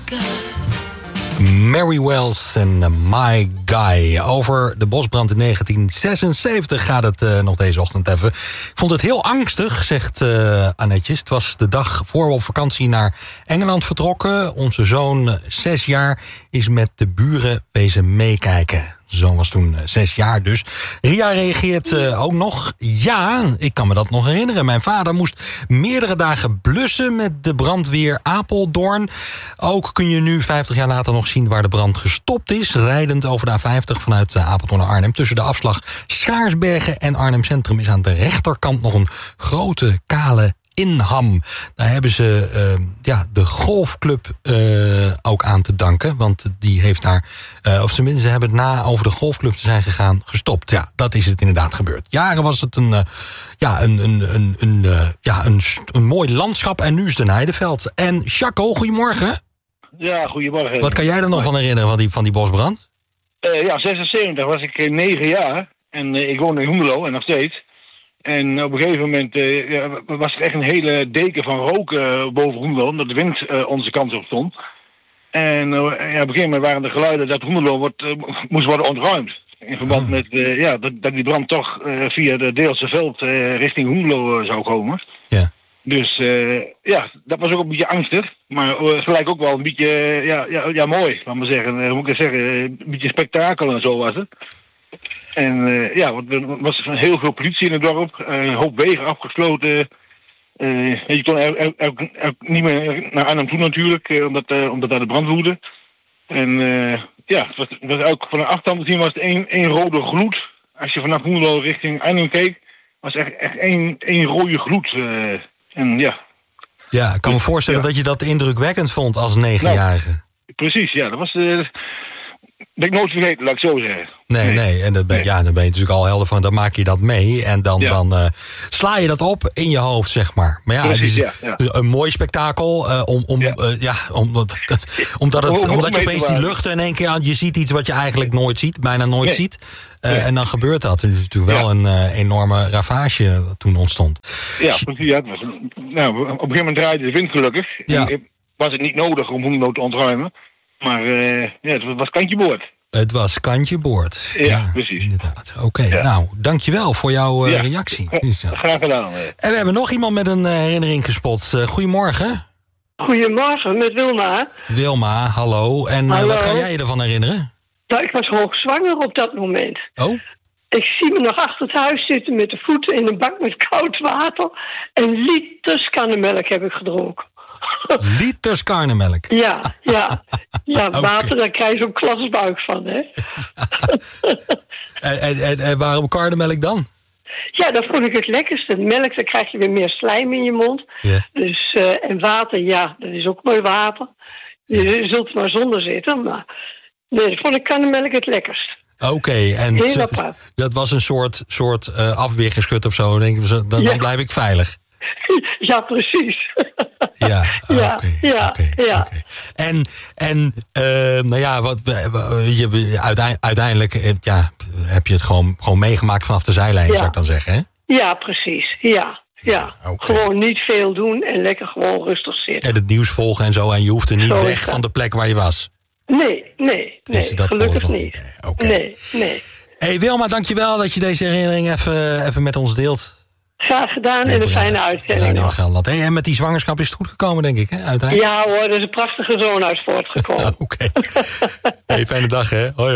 Mary Wells en My Guy. Over de bosbrand in 1976 gaat het nog deze ochtend even. Ik vond het heel angstig, zegt Annetjes. Het was de dag voor we op vakantie naar Engeland vertrokken. Onze zoon, 6 jaar, is met de buren wezen meekijken. Zijn zoon was toen 6 jaar dus. Ria reageert ook nog. Ja, ik kan me dat nog herinneren. Mijn vader moest meerdere dagen blussen met de brandweer Apeldoorn. Ook kun je nu 50 jaar later nog zien waar de brand gestopt is. Rijdend over de A50 vanuit Apeldoorn naar Arnhem. Tussen de afslag Schaarsbergen en Arnhem Centrum is aan de rechterkant nog een grote kale inham. Daar hebben ze de golfclub ook aan te danken. Want die heeft daar, of tenminste ze hebben het na over de golfclub te zijn gegaan, gestopt. Ja, dat is het inderdaad gebeurd. Jaren was het een mooi landschap en nu is het een heideveld. En Chaco, goedemorgen. Ja, goedemorgen. Wat kan jij er nog van herinneren van die bosbrand? 76 was ik 9 jaar. En ik woonde in Hoenderloo en nog steeds. En op een gegeven moment was er echt een hele deken van rook boven Hoenderloo, omdat de wind onze kant op stond. En op een gegeven moment waren er geluiden dat Hoenderloo moest worden ontruimd. In verband met dat die brand toch via de Deelse veld richting Hoenderloo zou komen. Ja. Dus dat was ook een beetje angstig. Maar gelijk ook wel een beetje mooi, laat maar zeggen. Hoe moet ik zeggen, een beetje spektakel en zo was het. En er was heel veel politie in het dorp. Een hoop wegen afgesloten. Je kon er niet meer naar Arnhem toe natuurlijk, omdat daar de brand woedde. En het was ook van de afstand te zien was het één rode gloed. Als je vanaf Hoenderloo richting Arnhem keek, was echt één rode gloed. Ja, ik kan me voorstellen dat je dat indrukwekkend vond als 9-jarige. Nou, precies, ja. Dat was... dat ik nooit vergeten, laat ik zo zeggen. Nee. En dan ben je natuurlijk al helder van, dan maak je dat mee. En dan sla je dat op in je hoofd, zeg maar. Maar ja, precies, het is een mooi spektakel. Omdat je opeens die lucht in één keer aan... Je ziet iets wat je eigenlijk nooit ziet, bijna nooit ziet. En dan gebeurt dat. Het is natuurlijk wel een enorme ravage wat toen ontstond. Ja, precies. Ja, op een gegeven moment draaide de wind gelukkig. Ja. En was het niet nodig om Hoenderloo te ontruimen. Maar het was kantje boord. Het was kantje boord. Ja, precies. Inderdaad. Oké, nou, dankjewel voor jouw reactie. Graag gedaan. En we hebben nog iemand met een herinnering gespot. Goedemorgen. Goedemorgen, met Wilma. Wilma, hallo. En hallo. Wat kan jij je ervan herinneren? Nou, ik was hoogzwanger op dat moment. Oh? Ik zie me nog achter het huis zitten met de voeten in een bak met koud water. En liters kannemelk heb ik gedronken. Liters karnemelk? Ja. Okay. Water, daar krijg je zo'n klasbuik van, hè. En waarom karnemelk dan? Ja, dat vond ik het lekkerste. Melk, dan krijg je weer meer slijm in je mond. Yeah. Dus, en water, ja, dat is ook mooi water. Je zult er maar zonder zitten, maar... Nee, dat vond ik karnemelk het lekkerst. Oké, en dat was een soort afweergeschut of zo. Denk ik, dan blijf ik veilig. Ja, precies. Ja, oké. Uiteindelijk heb je het gewoon meegemaakt vanaf de zijlijn, zou ik dan zeggen, hè? Ja, precies. Ja. Okay. Gewoon niet veel doen en lekker gewoon rustig zitten. En het nieuws volgen en zo, en je hoeft er niet weg van de plek waar je was. Nee, gelukkig niet. Okay. Nee. Hey Wilma, dankjewel dat je deze herinnering even met ons deelt. Graag gedaan en een fijne uitzending. Hey, en met die zwangerschap is het goed gekomen, denk ik, hè, uiteindelijk? Ja hoor, er is een prachtige zoon uit voortgekomen. Oké. Hey, fijne dag, hè. Hoi.